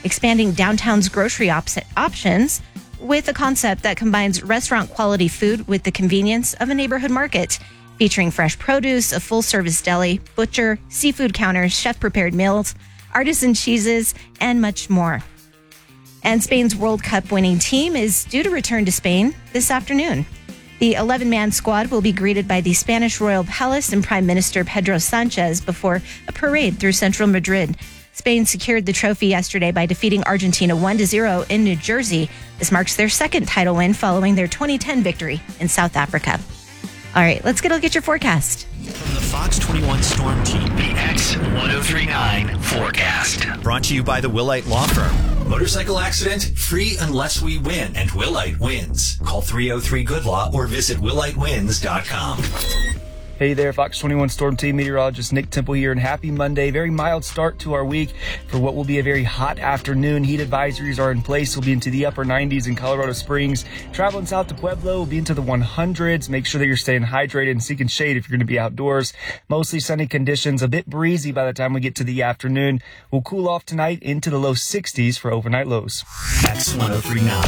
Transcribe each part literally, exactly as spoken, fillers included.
expanding downtown's grocery op- options with a concept that combines restaurant-quality food with the convenience of a neighborhood market, featuring fresh produce, a full-service deli, butcher, seafood counters, chef-prepared meals, artisan cheeses, and much more. And Spain's World Cup winning team is due to return to Spain this afternoon. The eleven-man squad will be greeted by the Spanish Royal Palace and Prime Minister Pedro Sanchez before a parade through central Madrid. Spain secured the trophy yesterday by defeating Argentina one to zero in New Jersey. This marks their second title win following their twenty ten victory in South Africa. All right, let's get a look at your forecast. From the Fox twenty-one Storm Team, the X ten thirty-nine forecast. Brought to you by the Willite Law Firm. Motorcycle accident, free unless we win, and Willite wins. Call three oh three good law or visit willite wins dot com. Hey there, Fox twenty-one Storm Team meteorologist Nick Temple here, and happy Monday. Very mild start to our week for what will be a very hot afternoon. Heat advisories are in place. We'll be into the upper nineties in Colorado Springs. Traveling south to Pueblo will be into the hundreds. Make sure that you're staying hydrated and seeking shade if you're going to be outdoors. Mostly sunny conditions, a bit breezy by the time we get to the afternoon. We'll cool off tonight into the low sixties for overnight lows. X ten thirty-nine.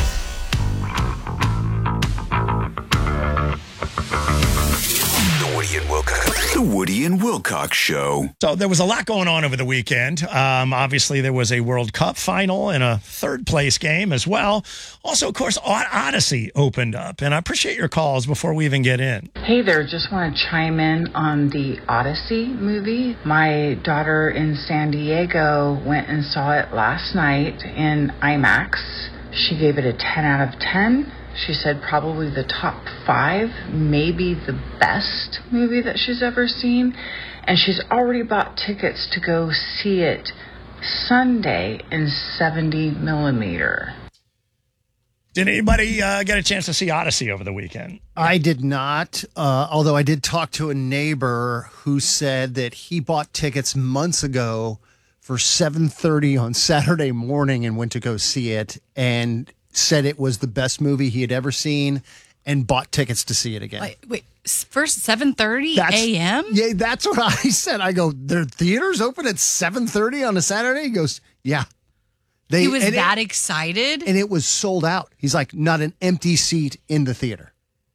Woody and Wilcox. The Woody and Wilcox Show. So there was a lot going on over the weekend. Um, obviously, there was a World Cup final and a third place game as well. Also, of course, Odyssey opened up. And I appreciate your calls before we even get in. Hey there, just want to chime in on the Odyssey movie. My daughter in San Diego went and saw it last night in IMAX. She gave it a ten out of ten. She said probably the top five, maybe the best movie that she's ever seen. And she's already bought tickets to go see it Sunday in seventy millimeter. Did anybody uh, get a chance to see Odyssey over the weekend? I did not, uh, although I did talk to a neighbor who said that he bought tickets months ago for seven thirty on Saturday morning and went to go see it, and said it was the best movie he had ever seen and bought tickets to see it again. Wait, wait first seven thirty a.m.? Yeah, that's what I said. I go, their theaters open at seven thirty on a Saturday? He goes, yeah. They, he was that it, excited? And it was sold out. He's like, not an empty seat in the theater.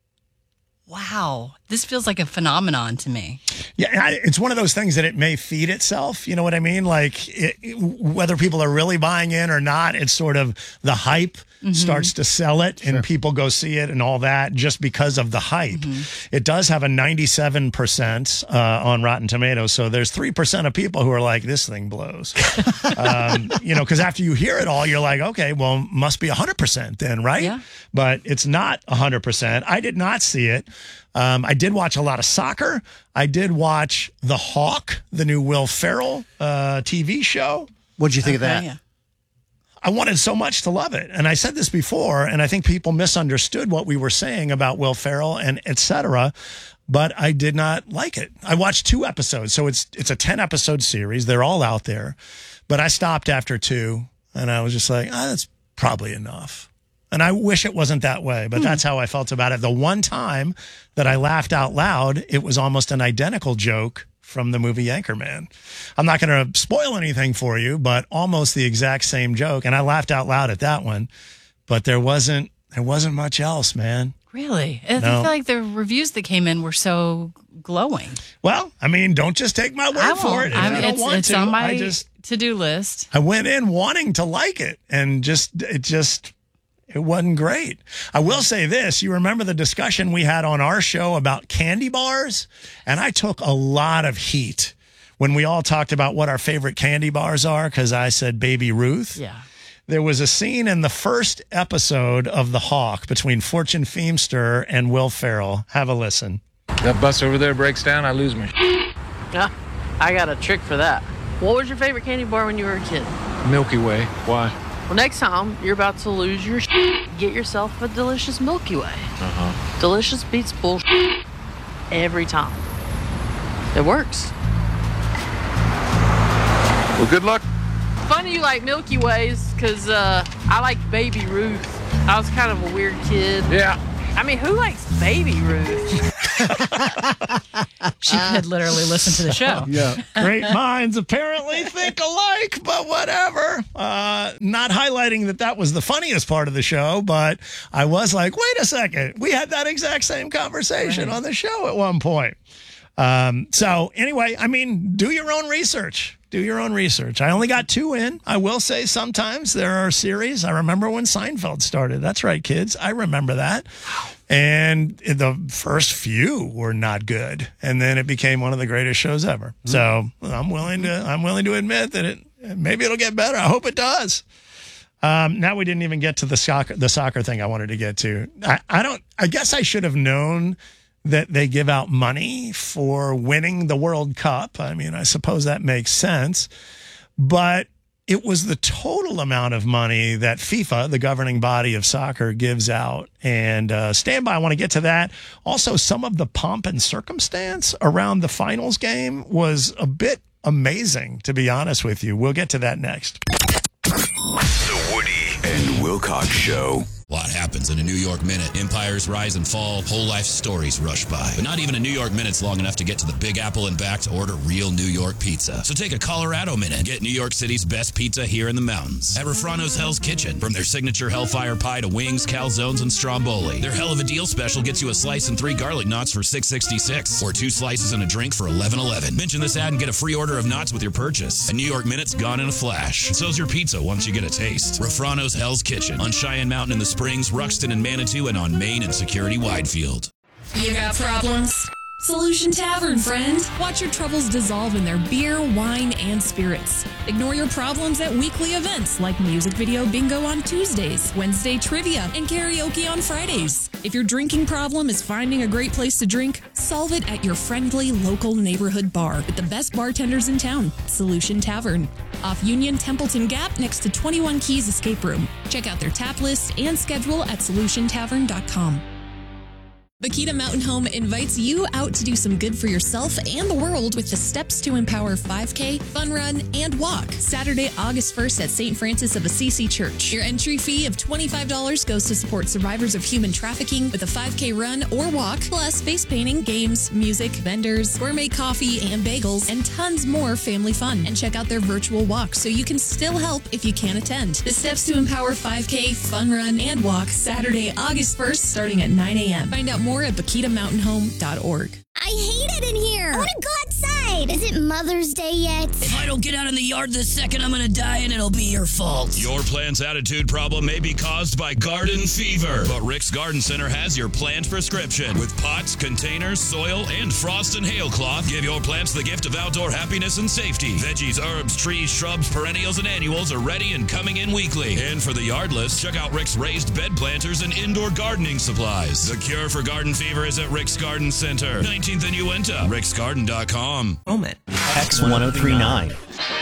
Wow. This feels like a phenomenon to me. Yeah, it's one of those things that it may feed itself. You know what I mean? Like, it, whether people are really buying in or not, it's sort of the hype mm-hmm. starts to sell it, and sure. people go see it and all that just because of the hype. Mm-hmm. It does have a ninety-seven percent uh, on Rotten Tomatoes, so there's three percent of people who are like, this thing blows. um, you know, because after you hear it all, you're like, okay, well, must be one hundred percent then, right? Yeah. But it's not one hundred percent. I did not see it. Um, I did watch a lot of soccer. I did watch The Hawk, the new Will Ferrell uh, T V show. What'd you think okay, of that? Yeah. I wanted so much to love it. And I said this before, and I think people misunderstood what we were saying about Will Ferrell and et cetera, but I did not like it. I watched two episodes. So it's it's a ten-episode series. They're all out there. But I stopped after two, and I was just like, ah, that's probably enough. And I wish it wasn't that way, but that's how I felt about it. The one time that I laughed out loud, it was almost an identical joke from the movie Anchorman. I'm not going to spoil anything for you, but almost the exact same joke. And I laughed out loud at that one, but there wasn't, there wasn't much else, man. Really? I No. feel like the reviews that came in were so glowing. Well, I mean, don't just take my word I for it. If I mean, I don't it's, want it's to. on my I just, to-do list. I went in wanting to like it, and just, it just, it wasn't great. I will say this. You remember the discussion we had on our show about candy bars? And I took a lot of heat when we all talked about what our favorite candy bars are, because I said Baby Ruth. Yeah. There was a scene in the first episode of The Hawk between Fortune Feimster and Will Ferrell. Have a listen. That bus over there breaks down, I lose me. Yeah, I got a trick for that. What was your favorite candy bar when you were a kid? Milky Way. Why? Well, next time you're about to lose your shit, get yourself a delicious Milky Way. Uh-huh. Delicious beats bullshit every time. It works. Well, good luck. Funny you like Milky Ways, because uh, I like Baby Ruth. I was kind of a weird kid. Yeah. I mean, who likes Baby Ruth? She could literally listen to the show. Yeah. Great minds apparently think alike, but whatever. Uh, not highlighting that that was the funniest part of the show, but I was like, wait a second. We had that exact same conversation Right. on the show at one point. Um, so anyway, I mean, do your own research. Do your own research. I only got two in. I will say sometimes there are series. I remember when Seinfeld started. That's right, kids. I remember that. And the first few were not good. And then it became one of the greatest shows ever. So I'm willing to, I'm willing to admit that it, maybe it'll get better. I hope it does. Um, now we didn't even get to the soccer, the soccer thing I wanted to get to. I, I don't, I guess I should have known that they give out money for winning the World Cup. I mean, I suppose that makes sense, but it was the total amount of money that FIFA, the governing body of soccer, gives out. And uh, stand by, I want to get to that. Also, some of the pomp and circumstance around the finals game was a bit amazing, to be honest with you. We'll get to that next. The Woody and Wilcox Show. A lot happens in a New York minute. Empires rise and fall, whole life stories rush by. But not even a New York minute's long enough to get to the Big Apple and back to order real New York pizza. So take a Colorado minute. Get New York City's best pizza here in the mountains. At Refrano's Hell's Kitchen. From their signature Hellfire Pie to wings, calzones, and stromboli. Their Hell of a Deal special gets you a slice and three garlic knots for six sixty-six, or two slices and a drink for eleven eleven. Mention this ad and get a free order of knots with your purchase. A New York minute's gone in a flash. And so's your pizza once you get a taste. Refrano's Hell's Kitchen on Cheyenne Mountain in the Springs, Ruxton and Manitou, and on Main and Security Widefield. You got problems? Solution Tavern, friend. Watch your troubles dissolve in their beer, wine, and spirits. Ignore your problems at weekly events like music video bingo on Tuesdays, Wednesday trivia, and karaoke on Fridays. If your drinking problem is finding a great place to drink, solve it at your friendly local neighborhood bar with the best bartenders in town, Solution Tavern. Off Union Templeton Gap next to twenty-one Keys Escape Room. Check out their tap list and schedule at solution tavern dot com. Bakita Mountain Home invites you out to do some good for yourself and the world with the Steps to Empower five K, Fun Run, and Walk. Saturday, August first at Saint Francis of Assisi Church. Your entry fee of twenty-five dollars goes to support survivors of human trafficking with a five K run or walk, plus face painting, games, music, vendors, gourmet coffee and bagels, and tons more family fun. And check out their virtual walk so you can still help if you can't attend. The Steps to Empower five K, Fun Run, and Walk, Saturday, August first, starting at nine a.m. Find out more at bakita mountain home dot org. I hate it in here. I want to go outside. Is it Mother's Day yet? If I don't get out in the yard this second, I'm going to die and it'll be your fault. Your plant's attitude problem may be caused by garden fever, but Rick's Garden Center has your plant prescription. With pots, containers, soil, and frost and hail cloth, give your plants the gift of outdoor happiness and safety. Veggies, herbs, trees, shrubs, perennials, and annuals are ready and coming in weekly. And for the yardless, check out Rick's raised bed planters and indoor gardening supplies. The cure for garden fever is at Rick's Garden Center, nineteenth and Uinta, ricks garden dot com. Moment. X ten thirty-nine.